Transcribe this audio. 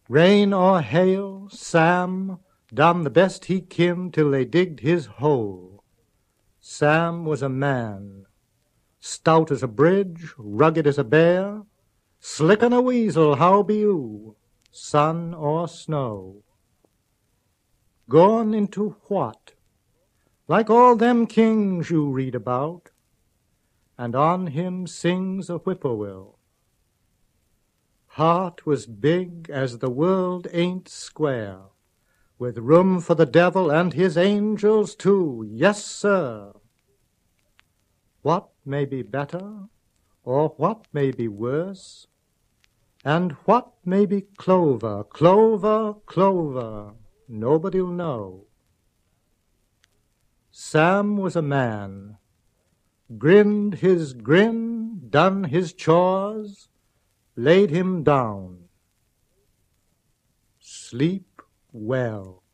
Rain or hail, Sam done the best he kin till they digged his hole. Sam was a man, stout as a bridge, rugged as a bear, slick on a weasel, how be you, sun or snow? Gone into what? Like all them kings you read about, and on him sings a whippoorwill. Heart was big as the world ain't square, with room for the devil and his angels too, yes, sir. What may be better, or what may be worse, and what may be clover, clover, clover, nobody'll know. Sam was a man, grinned his grin, done his chores, laid him down. Sleep well.